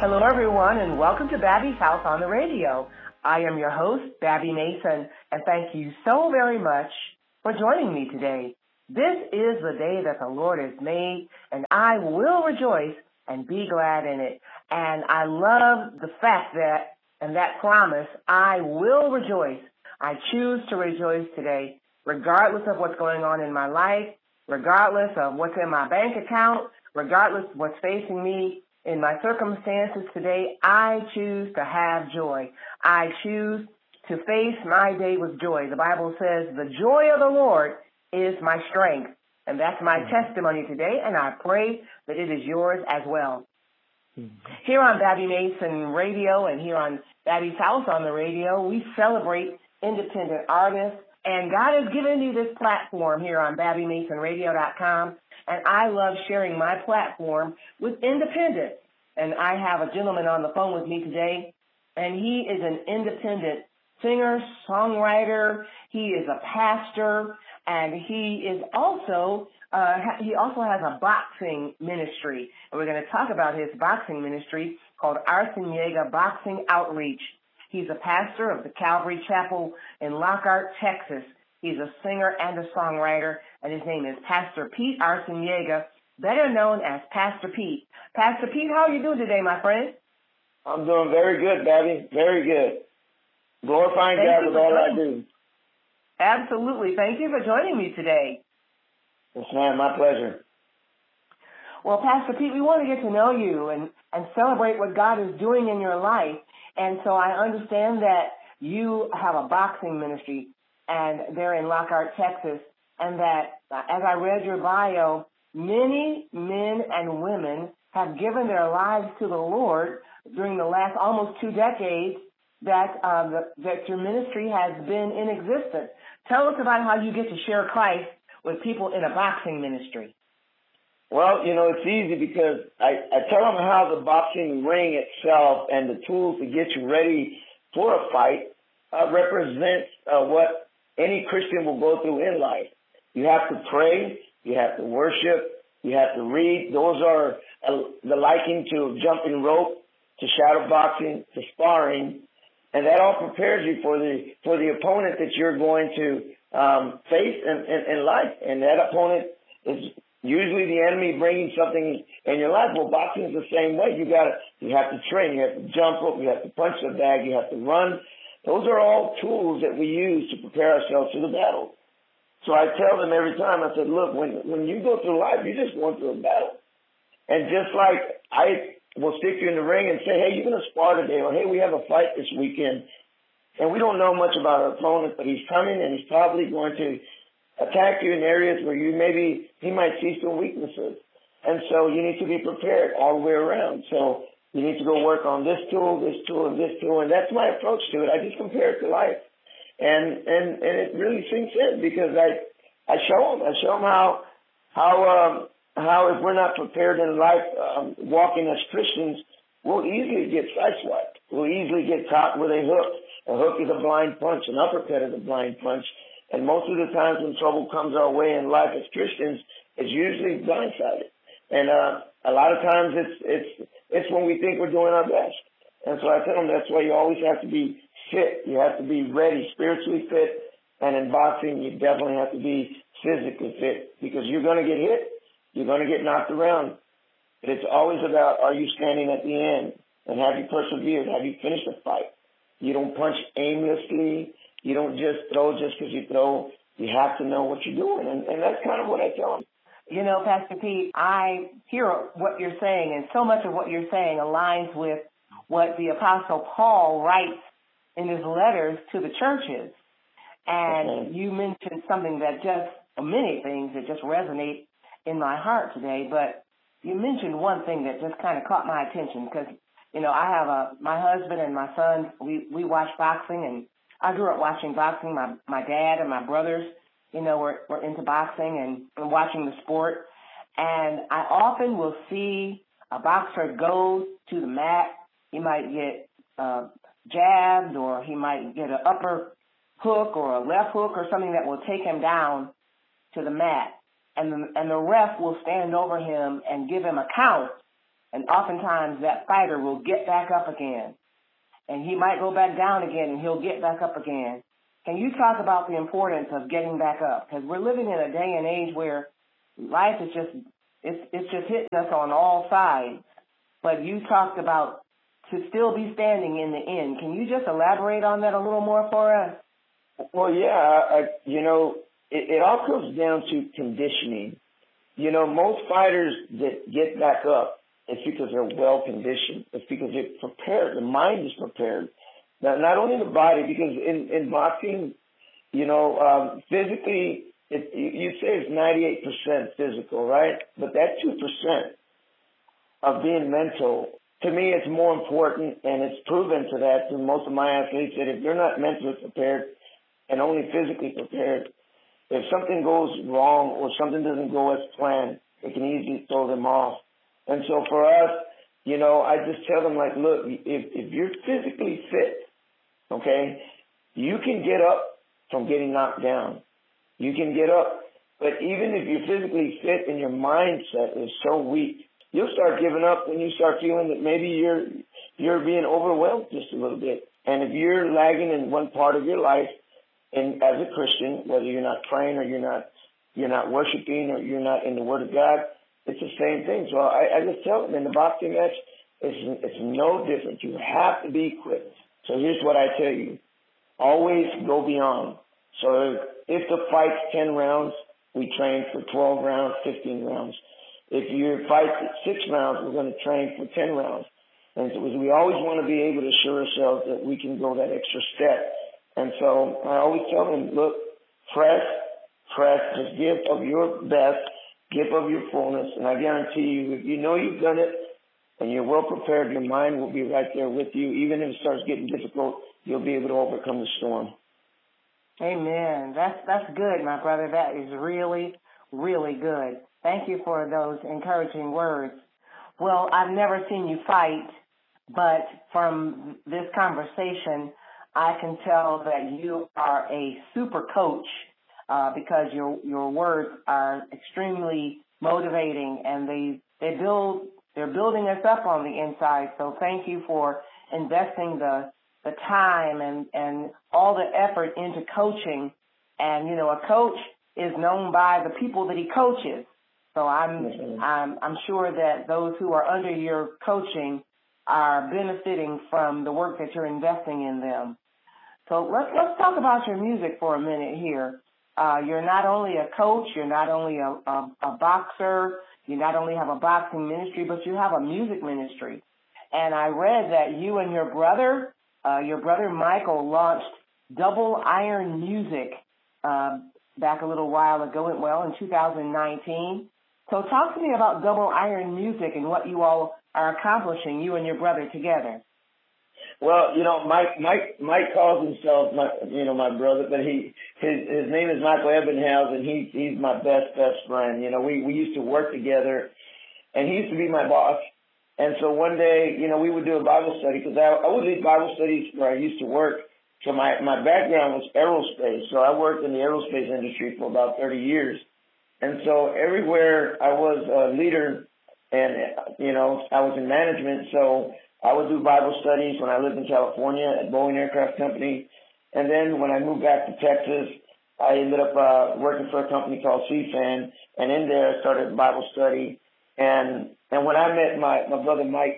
Hello, everyone, and welcome to Babby's House on the Radio. I am your host, Babby Mason, and thank you so very much for joining me today. This is the day that the Lord has made, and I will rejoice and be glad in it. And I love the fact that, and that promise, I will rejoice. I choose to rejoice today, regardless of what's going on in my life, regardless of what's in my bank account, regardless of what's facing me in my circumstances today. I choose to have joy. I choose to face my day with joy. The Bible says, the joy of the Lord is my strength. And that's my testimony today, and I pray that it is yours as well. Here on Babby Mason Radio and here on Babby's House on the Radio, we celebrate independent artists, and God has given me this platform here on BabbyMasonRadio.com, and I love sharing my platform with independents. And I have a gentleman on the phone with me today, and he is an independent singer, songwriter. He is a pastor, and he is also has a boxing ministry. And we're going to talk about his boxing ministry called Arciniega Boxing Outreach. He's a pastor of the Calvary Chapel in Lockhart, Texas. He's a singer and a songwriter, and his name is Pastor Pete Arciniega, better known as Pastor Pete. Pastor Pete, how are you doing today, my friend? I'm doing very good, Babby. Very good. Glorifying God with all I do. Absolutely. Thank you for joining me today. Yes, ma'am. My pleasure. Well, Pastor Pete, we want to get to know you and celebrate what God is doing in your life. And so I understand that you have a boxing ministry, and they're in Lockhart, Texas, and that as I read your bio, many men and women have given their lives to the Lord during the last almost 2 decades that your ministry has been in existence. Tell us about how you get to share Christ with people in a boxing ministry. Well, it's easy because I tell them how the boxing ring itself and the tools to get you ready for a fight represents what any Christian will go through in life. You have to pray, you have to worship, you have to read. Those are the liking to jumping rope, to shadow boxing, to sparring, and that all prepares you for the opponent that you're going to face in life. And that opponent is usually the enemy bringing something in your life. Well, boxing is the same way. You have to train. You have to jump rope. You have to punch the bag. You have to run. Those are all tools that we use to prepare ourselves for the battle. So I tell them every time, I said, look, when you go through life, you're just going through a battle. And just like I will stick you in the ring and say, hey, you're going to spar today, or hey, we have a fight this weekend, and we don't know much about our opponent, but he's coming and he's probably going to attack you in areas where he might see some weaknesses. And so you need to be prepared all the way around. So you need to go work on this tool, and this tool, and that's my approach to it. I just compare it to life. And it really sinks in because I show them how if we're not prepared in life, walking as Christians, we'll easily get sideswiped. We'll easily get caught with a hook. A hook is a blind punch. An uppercut is a blind punch. And most of the times when trouble comes our way in life as Christians, it's usually blindsided. And a lot of times it's when we think we're doing our best. And so I tell them that's why you always have to be fit. You have to be ready, spiritually fit. And in boxing, you definitely have to be physically fit because you're going to get hit. You're going to get knocked around. But it's always about, are you standing at the end? And have you persevered? Have you finished the fight? You don't punch aimlessly. You don't just throw just because you throw. You have to know what you're doing. And that's kind of what I tell them. Pastor Pete, I hear what you're saying, and so much of what you're saying aligns with what the Apostle Paul writes in his letters to the churches. And you mentioned something many things that just resonate in my heart today, but you mentioned one thing that just kind of caught my attention because, I have my husband and my son, we watch boxing, and I grew up watching boxing. My dad and my brothers, were into boxing and watching the sport. And I often will see a boxer go to the mat. He might get jabbed, or he might get an upper hook or a left hook or something that will take him down to the mat. And the ref will stand over him and give him a count And oftentimes that fighter will get back up again. And he might go back down again, and he'll get back up again. Can you talk about the importance of getting back up? Because we're living in a day and age where life is it's just hitting us on all sides. But you talked about to still be standing in the end. Can you just elaborate on that a little more for us? Well, yeah, it all comes down to conditioning. Most fighters that get back up, it's because they're well conditioned. It's because they're prepared. The mind is prepared. Now, not only the body, because in boxing, physically, you say it's 98% physical, right? But that 2% of being mental, to me, it's more important, and it's proven to that to most of my athletes that if they're not mentally prepared and only physically prepared, if something goes wrong or something doesn't go as planned, it can easily throw them off. And so for us, I just tell them, like, look, if you're physically fit, okay, you can get up from getting knocked down. You can get up. But even if you're physically fit and your mindset is so weak, you'll start giving up when you start feeling that maybe you're being overwhelmed just a little bit. And if you're lagging in one part of your life, and as a Christian, whether you're not praying or you're not worshiping or you're not in the Word of God, it's the same thing. So I just tell them in the boxing match, it's no different. You have to be equipped. So here's what I tell you. Always go beyond. So if the fight's 10 rounds, we train for 12 rounds, 15 rounds. If your fight's at 6 rounds, we're going to train for 10 rounds. And so we always want to be able to assure ourselves that we can go that extra step. And so I always tell them, look, press, just give of your best, give of your fullness, and I guarantee you, if you know you've done it and you're well prepared, your mind will be right there with you. Even if it starts getting difficult, you'll be able to overcome the storm. Amen. That's good, my brother. That is really, really good. Thank you for those encouraging words. Well, I've never seen you fight, but from this conversation, I can tell that you are a super coach because your words are extremely motivating, and they're building us up on the inside. So thank you for investing the time and all the effort into coaching. And a coach is known by the people that he coaches. So I'm sure that those who are under your coaching are benefiting from the work that you're investing in them. So let's talk about your music for a minute here. You're not only a coach, you're not only a boxer, you not only have a boxing ministry, but you have a music ministry. And I read that you and your brother Michael, launched Double Iron Music back a little while ago, in 2019. So talk to me about Double Iron Music and what you all are accomplishing, you and your brother together. Well, Mike calls himself my brother, but his name is Michael Ebenhaus, and he's my best friend. We used to work together, and he used to be my boss. And so one day, we would do a Bible study because I would lead Bible studies where I used to work. So my background was aerospace. So I worked in the aerospace industry for about 30 years. And so everywhere I was a leader and, I was in management. So I would do Bible studies when I lived in California at Boeing Aircraft Company. And then when I moved back to Texas, I ended up working for a company called CFAN. And in there I started Bible study. And when I met my brother Mike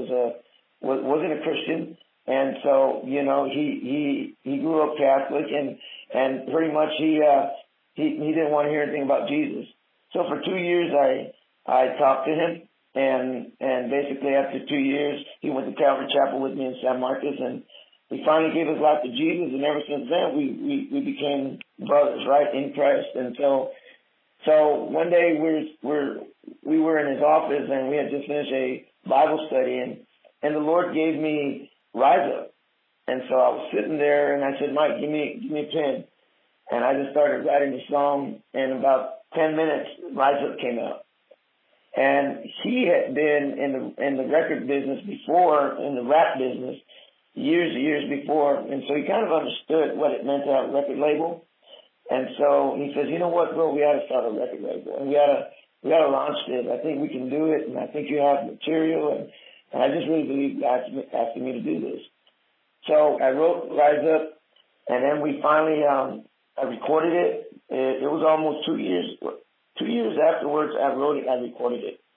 wasn't a Christian, and so he grew up Catholic, and pretty much he didn't want to hear anything about Jesus. So for 2 years I talked to him, and basically after 2 years he went to Calvary Chapel with me in San Marcos, and he finally gave his life to Jesus, and ever since then we became brothers, right, in Christ. And so one day we were in his office, and we had just finished a Bible study, and the Lord gave me Rise Up. And so I was sitting there, and I said, Mike, give me a pen. And I just started writing the song, and in about 10 minutes, Rise Up came out. And he had been in the record business before, in the rap business, years before, and so he kind of understood what it meant to have a record label. And so he says, you know what, bro, we ought to start a record label, and we ought to we got to launch this. I think we can do it, and I think you have material, and I just really believe God's asking me to do this. So I wrote Rise Up, and then we finally, I recorded it. It was almost 2 years. 2 years afterwards, I wrote it, I recorded it.